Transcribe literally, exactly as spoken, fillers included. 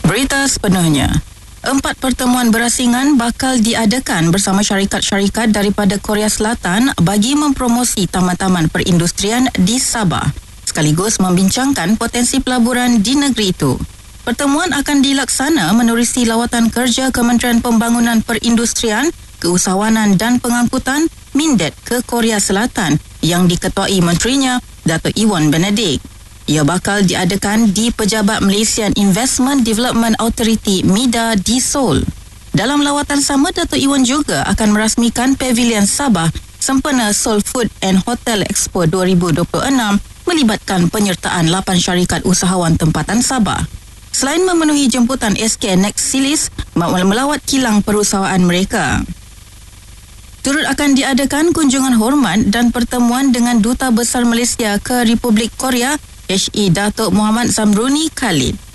Berita sepenuhnya. Empat pertemuan berasingan bakal diadakan bersama syarikat-syarikat daripada Korea Selatan bagi mempromosi taman-taman perindustrian di Sabah, sekaligus membincangkan potensi pelaburan di negeri itu. Pertemuan akan dilaksana menerusi lawatan kerja Kementerian Pembangunan Perindustrian, Keusahawanan dan Pengangkutan Mindet ke Korea Selatan yang diketuai menterinya Dato' Ewan Benedict. Ia bakal diadakan di Pejabat Malaysian Investment Development Authority MIDA di Seoul. Dalam lawatan sama, Dato' Ewan juga akan merasmikan Pavilion Sabah sempena Seoul Food and Hotel Expo dua ribu dua puluh enam melibatkan penyertaan lapan syarikat usahawan tempatan Sabah. Selain memenuhi jemputan S K Next Series melawat kilang perusahaan mereka. Turut akan diadakan kunjungan hormat dan pertemuan dengan Duta Besar Malaysia ke Republik Korea H E Datuk Muhammad Zamruni Khalid.